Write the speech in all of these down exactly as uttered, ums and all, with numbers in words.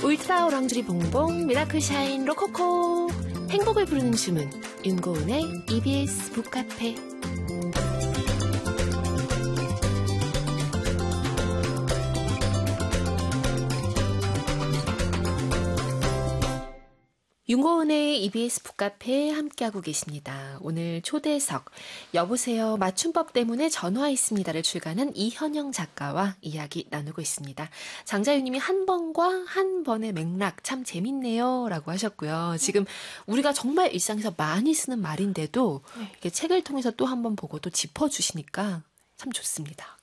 울트라 오랑주리 봉봉 미라클 샤인 로코코 행복을 부르는 주문 윤고은의 이비에스 북카페. 윤고은의 이비에스 북카페 함께하고 계십니다. 오늘 초대석 여보세요 맞춤법 때문에 전화했습니다를 출간한 이현영 작가와 이야기 나누고 있습니다. 장자유님이 한 번과 한 번의 맥락 참 재밌네요 라고 하셨고요. 지금 우리가 정말 일상에서 많이 쓰는 말인데도 이렇게 책을 통해서 또 한 번 보고 또 짚어주시니까 참 좋습니다.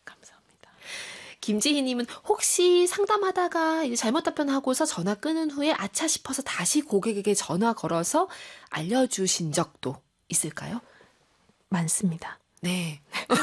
김지희님은 혹시 상담하다가 이제 잘못 답변하고서 전화 끊은 후에 아차 싶어서 다시 고객에게 전화 걸어서 알려주신 적도 있을까요? 많습니다. 네.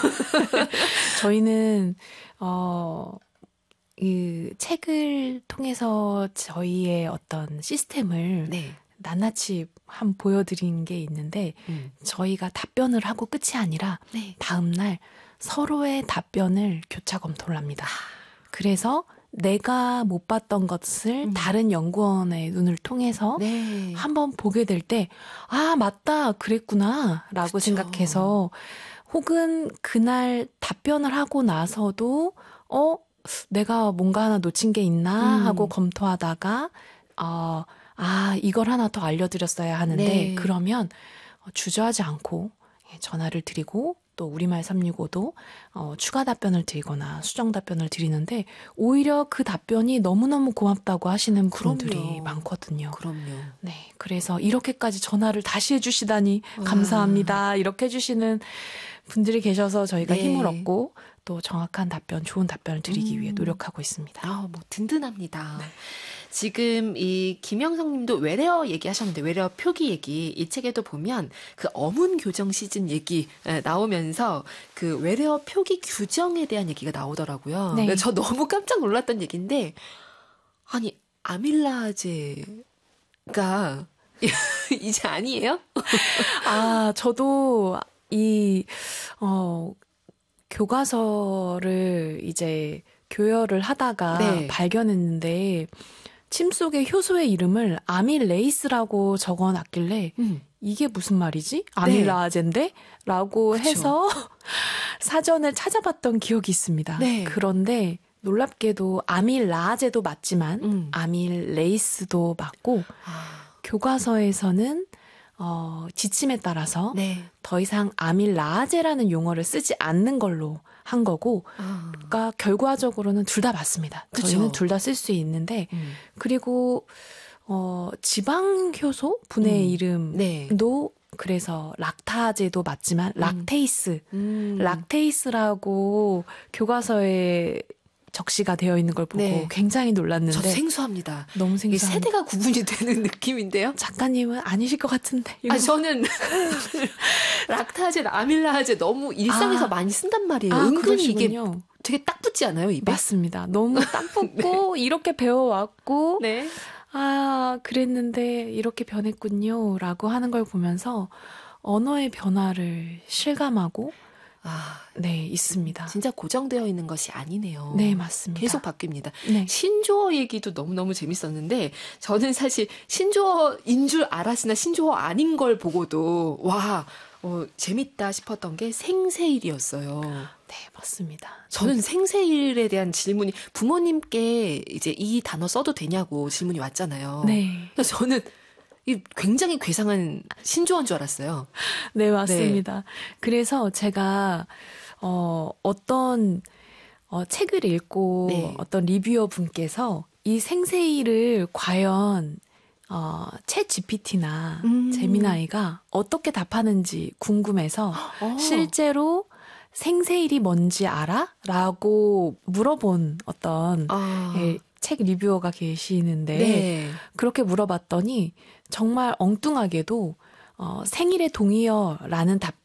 저희는 어, 이 책을 통해서 저희의 어떤 시스템을 네. 낱낱이 한 보여드린 게 있는데 음. 저희가 답변을 하고 끝이 아니라 네. 다음날 서로의 답변을 교차 검토를 합니다. 그래서 내가 못 봤던 것을 음. 다른 연구원의 눈을 통해서 네. 한번 보게 될 때 아 맞다 그랬구나 라고 그쵸. 생각해서 혹은 그날 답변을 하고 나서도 어 내가 뭔가 하나 놓친 게 있나 음. 하고 검토하다가 어, 아 이걸 하나 더 알려드렸어야 하는데 네. 그러면 주저하지 않고 전화를 드리고 또 우리말 삼육오도 어, 추가 답변을 드리거나 수정 답변을 드리는데 오히려 그 답변이 너무너무 고맙다고 하시는 분들이 그럼요. 많거든요. 그럼요. 네, 그래서 이렇게까지 전화를 다시 해주시다니 와. 감사합니다. 이렇게 해주시는 분들이 계셔서 저희가 네. 힘을 얻고 또 정확한 답변, 좋은 답변을 드리기 음. 위해 노력하고 있습니다. 아, 뭐 든든합니다. 네. 지금 이 김영성 님도 외래어 얘기하셨는데 외래어 표기 얘기 이 책에도 보면 그 어문 교정 시즌 얘기 나오면서 그 외래어 표기 규정에 대한 얘기가 나오더라고요. 네. 저 너무 깜짝 놀랐던 얘기인데 아니 아밀라제가 이제 아니에요? 아 저도 이 어, 교과서를 이제 교열을 하다가 네. 발견했는데 침 속에 효소의 이름을 아밀레이스라고 적어놨길래 음. 이게 무슨 말이지? 아밀라제인데? 네. 라고 그쵸. 해서 사전을 찾아봤던 기억이 있습니다. 네. 그런데 놀랍게도 아밀라제도 맞지만 음. 아밀레이스도 맞고 아. 교과서에서는 어, 지침에 따라서 네. 더 이상 아밀라제라는 용어를 쓰지 않는 걸로 한 거고, 아. 그러니까 결과적으로는 둘 다 맞습니다. 그쵸? 저희는 둘 다 쓸 수 있는데, 음. 그리고 어, 지방효소 분해 음. 이름도 네. 그래서 락타제도 맞지만 음. 락테이스, 음. 락테이스라고 교과서에 적시가 되어 있는 걸 보고 네. 굉장히 놀랐는데 저 생소합니다. 너무 생소합니다. 세대가 구분이 되는 느낌인데요. 작가님은 아니실 것 같은데. 아 저는 락타제, 아밀라제 너무 일상에서 아. 많이 쓴단 말이에요. 아, 은근히 그러시군요. 이게 되게 딱 붙지 않아요, 입에? 맞습니다. 너무 딱 붙고 네. 이렇게 배워왔고 네. 아 그랬는데 이렇게 변했군요 라고 하는 걸 보면서 언어의 변화를 실감하고 아, 네, 있습니다. 진짜 고정되어 있는 것이 아니네요. 네, 맞습니다. 계속 바뀝니다. 네. 신조어 얘기도 너무너무 재밌었는데 저는 사실 신조어인 줄 알았으나 신조어 아닌 걸 보고도 와, 어, 재밌다 싶었던 게 생세일이었어요. 네, 맞습니다. 저는 생세일에 대한 질문이 부모님께 이제 이 단어 써도 되냐고 질문이 왔잖아요. 네. 그래서 저는 이 굉장히 괴상한 신조어인 줄 알았어요. 네, 맞습니다. 네. 그래서 제가 어, 어떤 어, 책을 읽고 네. 어떤 리뷰어 분께서 이 생세일을 과연 어, 챗 지피티나 음. 제미나이가 어떻게 답하는지 궁금해서 어. 실제로 생세일이 뭔지 알아? 라고 물어본 어떤 아. 예, 책 리뷰어가 계시는데 네. 그렇게 물어봤더니 정말 엉뚱하게도 어, 생일의 동의어라는 답변